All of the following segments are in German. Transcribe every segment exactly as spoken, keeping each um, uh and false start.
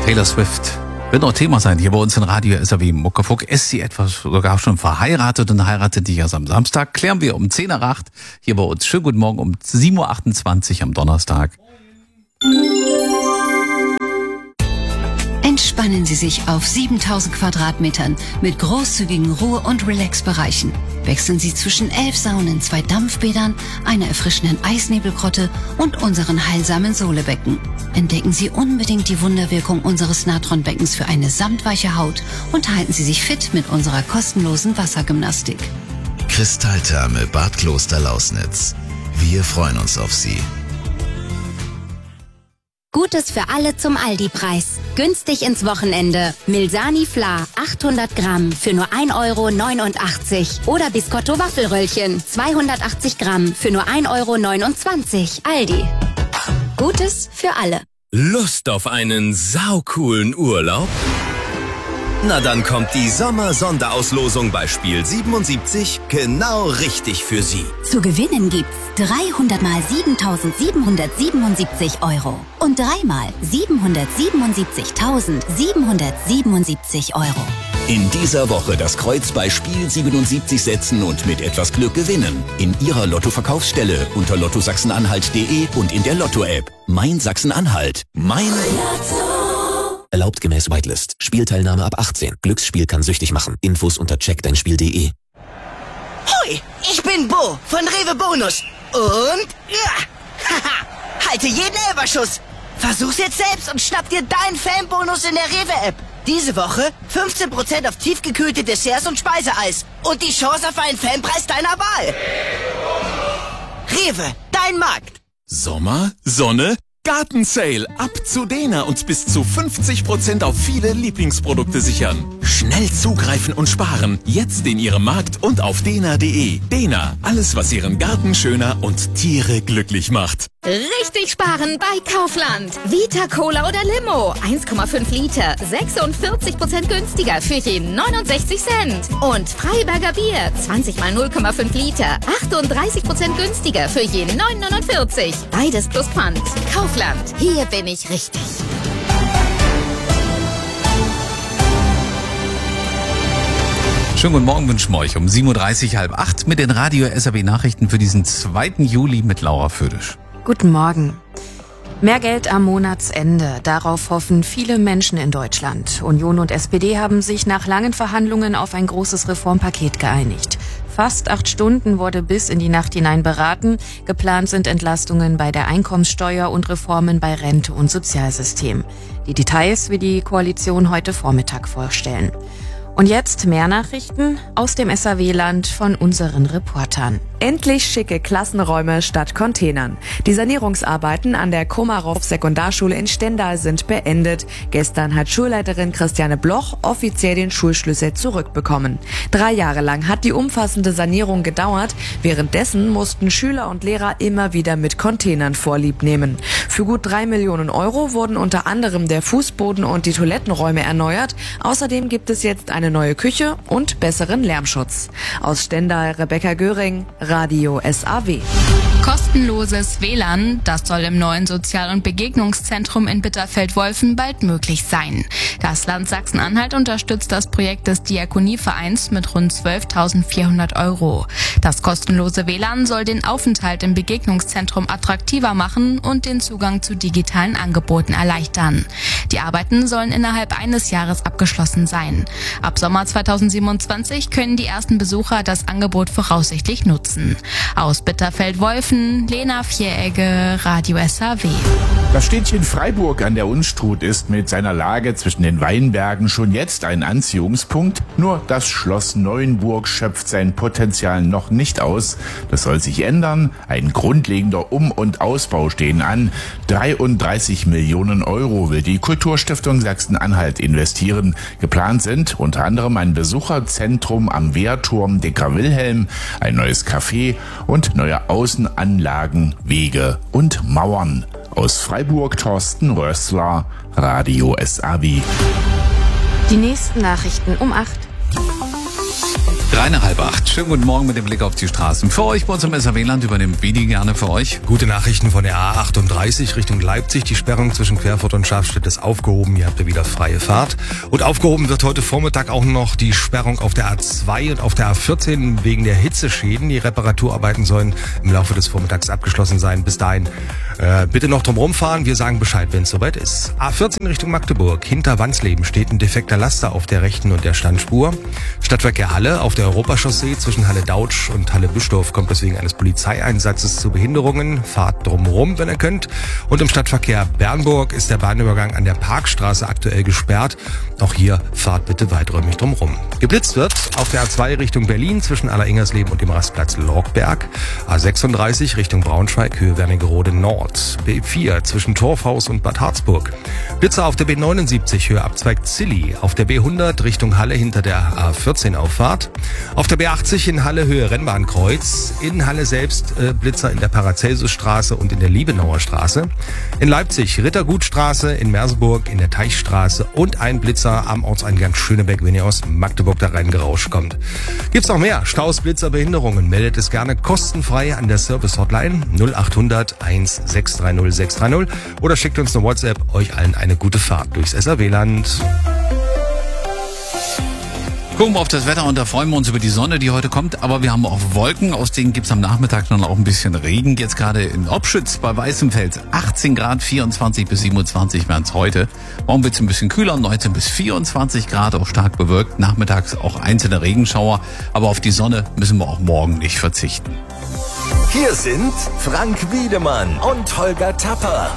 Taylor Swift wird noch Thema sein hier bei uns in Radio S R W Muckefuck. Ist sie etwas sogar schon verheiratet und heiratet die erst am Samstag? Klären wir um zehn nach acht hier bei uns. Schönen guten Morgen um sieben Uhr achtundzwanzig am Donnerstag. Entspannen Sie sich auf siebentausend Quadratmetern mit großzügigen Ruhe- und Relax-Bereichen. Wechseln Sie zwischen elf Saunen, zwei Dampfbädern, einer erfrischenden Eisnebelgrotte und unseren heilsamen Sohlebecken. Entdecken Sie unbedingt die Wunderwirkung unseres Natronbeckens für eine samtweiche Haut und halten Sie sich fit mit unserer kostenlosen Wassergymnastik. Kristalltherme Bad Kloster Lausnitz. Wir freuen uns auf Sie. Gutes für alle zum Aldi-Preis. Günstig ins Wochenende. Milsani Fla achthundert Gramm für nur ein Euro neunundachtzig. Oder Biscotto Waffelröllchen zweihundertachtzig Gramm für nur ein Euro neunundzwanzig. Aldi. Gutes für alle. Lust auf einen saucoolen Urlaub? Na dann kommt die Sommer-Sonderauslosung bei Spiel siebenundsiebzig genau richtig für Sie. Zu gewinnen gibt's dreihundert mal siebentausendsiebenhundertsiebenundsiebzig Euro und dreimal siebenhundertsiebenundsiebzigtausendsiebenhundertsiebenundsiebzig Euro. In dieser Woche das Kreuz bei Spiel siebenundsiebzig setzen und mit etwas Glück gewinnen. In Ihrer Lotto-Verkaufsstelle unter lotto sachsen-anhalt punkt de und in der Lotto-App. Mein Sachsen-Anhalt. Mein Lotto. Erlaubt gemäß Whitelist. Spielteilnahme ab achtzehn. Glücksspiel kann süchtig machen. Infos unter check dein spiel punkt de. Hoi, ich bin Bo von Rewe Bonus. Und ja, haha, halte jeden Elberschuss. Versuch's jetzt selbst und schnapp dir deinen Fanbonus in der Rewe-App. Diese Woche fünfzehn Prozent auf tiefgekühlte Desserts und Speiseeis. Und die Chance auf einen Fanpreis deiner Wahl. Rewe, dein Markt. Sommer, Sonne, Gartensale, ab zu Dena und bis zu fünfzig Prozent auf viele Lieblingsprodukte sichern. Schnell zugreifen und sparen, jetzt in Ihrem Markt und auf dena punkt de. Dena, alles was Ihren Garten schöner und Tiere glücklich macht. Richtig sparen bei Kaufland. Vita Cola oder Limo, eins Komma fünf Liter, sechsundvierzig Prozent günstiger für je neunundsechzig Cent. Und Freiberger Bier, zwanzig mal null Komma fünf Liter, achtunddreißig Prozent günstiger für je neun neunundvierzig. Beides plus Pfand. Kaufland, hier bin ich richtig. Schönen guten Morgen wünschen wir euch um sieben Uhr dreißig, halb acht mit den Radio S R W Nachrichten für diesen zweiten Juli mit Laura Födisch. Guten Morgen. Mehr Geld am Monatsende. Darauf hoffen viele Menschen in Deutschland. Union und S P D haben sich nach langen Verhandlungen auf ein großes Reformpaket geeinigt. Fast acht Stunden wurde bis in die Nacht hinein beraten. Geplant sind Entlastungen bei der Einkommenssteuer und Reformen bei Rente und Sozialsystem. Die Details will die Koalition heute Vormittag vorstellen. Und jetzt mehr Nachrichten aus dem S R W-Land von unseren Reportern. Endlich schicke Klassenräume statt Containern. Die Sanierungsarbeiten an der Komarow-Sekundarschule in Stendal sind beendet. Gestern hat Schulleiterin Christiane Bloch offiziell den Schulschlüssel zurückbekommen. Drei Jahre lang hat die umfassende Sanierung gedauert. Währenddessen mussten Schüler und Lehrer immer wieder mit Containern Vorlieb nehmen. Für gut drei Millionen Euro wurden unter anderem der Fußboden und die Toilettenräume erneuert. Außerdem gibt es jetzt eine neue Küche und besseren Lärmschutz. Aus Stendal, Rebecca Göring, Radio S A W. Kostenloses W L A N, das soll im neuen Sozial- und Begegnungszentrum in Bitterfeld-Wolfen bald möglich sein. Das Land Sachsen-Anhalt unterstützt das Projekt des Diakonievereins mit rund zwölftausendvierhundert Euro. Das kostenlose W L A N soll den Aufenthalt im Begegnungszentrum attraktiver machen und den Zugang zu digitalen Angeboten erleichtern. Die Arbeiten sollen innerhalb eines Jahres abgeschlossen sein. Ab Sommer zweitausendsiebenundzwanzig können die ersten Besucher das Angebot voraussichtlich nutzen. Aus Bitterfeld-Wolfen, Lena Vieregge, Radio S A W. Das Städtchen Freiburg an der Unstrut ist mit seiner Lage zwischen den Weinbergen schon jetzt ein Anziehungspunkt. Nur das Schloss Neuenburg schöpft sein Potenzial noch nicht aus. Das soll sich ändern. Ein grundlegender Um- und Ausbau stehen an. dreiunddreißig Millionen Euro will die Kulturstiftung Sachsen-Anhalt investieren. Geplant sind unter anderem ein Besucherzentrum am Wehrturm Dicker Wilhelm, ein neues Café und neue Außenanlagen, Wege und Mauern. Aus Freiburg Thorsten Rössler, Radio S A W. Die nächsten Nachrichten um acht. Dreieinhalb acht. Schönen guten Morgen mit dem Blick auf die Straßen. Für euch bei uns im S R W-Land übernimmt Vidi gerne für euch. Gute Nachrichten von der A achtunddreißig Richtung Leipzig. Die Sperrung zwischen Querfurt und Schafstedt ist aufgehoben. Hier habt ihr wieder freie Fahrt. Und aufgehoben wird heute Vormittag auch noch die Sperrung auf der A zwei und auf der A vierzehn wegen der Hitzeschäden. Die Reparaturarbeiten sollen im Laufe des Vormittags abgeschlossen sein. Bis dahin äh, bitte noch drum rumfahren. Wir sagen Bescheid, wenn es soweit ist. A vierzehn Richtung Magdeburg. Hinter Wansleben steht ein defekter Laster auf der rechten und der Standspur. Stadtverkehr Halle auf der Europachaussee zwischen Halle-Dautsch und Halle-Bischdorf kommt es wegen eines Polizeieinsatzes zu Behinderungen. Fahrt drumherum, wenn ihr könnt. Und im Stadtverkehr Bernburg ist der Bahnübergang an der Parkstraße aktuell gesperrt. Auch hier fahrt bitte weiträumig drumherum. Geblitzt wird auf der A zwei Richtung Berlin zwischen Alleringers-Leben und dem Rastplatz Lorgberg. A sechsunddreißig Richtung Braunschweig, Höhe Wernigerode Nord. B vier zwischen Torfhaus und Bad Harzburg. Blitzer auf der B neunundsiebzig, Höhe Abzweig Zilli. Auf der B hundert Richtung Halle hinter der A vierzehn Auffahrt. Auf der B achtzig in Halle Höhe Rennbahnkreuz. In Halle selbst äh, Blitzer in der Paracelsusstraße und in der Liebenauer Straße. In Leipzig Rittergutstraße, in Merseburg in der Teichstraße und ein Blitzer am Ortseingang Schönebeck, wenn ihr aus Magdeburg da reingerauscht kommt. Gibt's noch mehr Staus, Blitzer, Behinderungen? Meldet es gerne kostenfrei an der Service-Hotline null achthundert eins sechs drei null sechs drei null oder schickt uns eine WhatsApp. Euch allen eine gute Fahrt durchs S R W-Land. Gucken wir auf das Wetter und da freuen wir uns über die Sonne, die heute kommt. Aber wir haben auch Wolken, aus denen gibt's am Nachmittag dann auch ein bisschen Regen. Jetzt gerade in Opschütz bei Weißenfels achtzehn Grad, vierundzwanzig bis siebenundzwanzig werden es heute. Morgen wird's ein bisschen kühler, neunzehn bis vierundzwanzig Grad, auch stark bewölkt. Nachmittags auch einzelne Regenschauer. Aber auf die Sonne müssen wir auch morgen nicht verzichten. Hier sind Frank Wiedemann und Holger Tapper.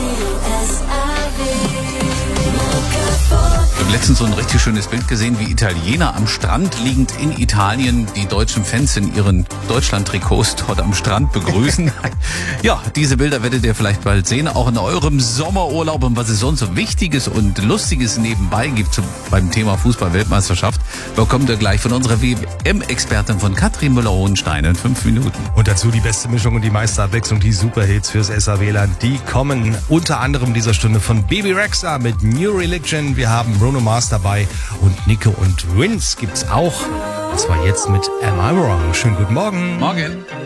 Ich habe letztens so ein richtig schönes Bild gesehen, wie Italiener am Strand liegend in Italien die deutschen Fans in ihren Deutschland-Trikots dort am Strand begrüßen. Ja, diese Bilder werdet ihr vielleicht bald sehen, auch in eurem Sommerurlaub und was es sonst so Wichtiges und Lustiges nebenbei gibt zum, beim Thema Fußball-Weltmeisterschaft, bekommt ihr gleich von unserer W M-Expertin von Katrin Müller-Hohenstein in fünf Minuten. Und dazu die beste Mischung und die meiste Abwechslung, die Superhits fürs S R W-Land. Die kommen unter anderem dieser Stunde von Bebe Rexha mit New Religion. Wir haben Bruno Mars dabei und Nico und Vince gibt's auch. Und zwar jetzt mit Am I Wrong. Schönen guten Morgen. Morgen.